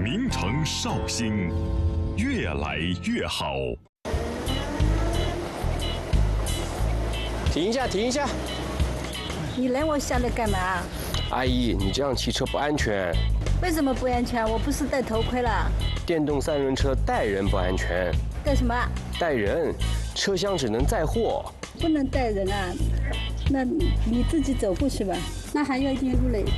名城绍兴，越来越好。 停一下，停一下！ 你拦我下来干嘛？ 阿姨，你这样骑车不安全。 为什么不安全？我不是戴头盔了。 电动三轮车带人不安全。 带什么？ 带人，车厢只能载货。 不能带人啊。那你自己走过去吧。那还要一点路嘞。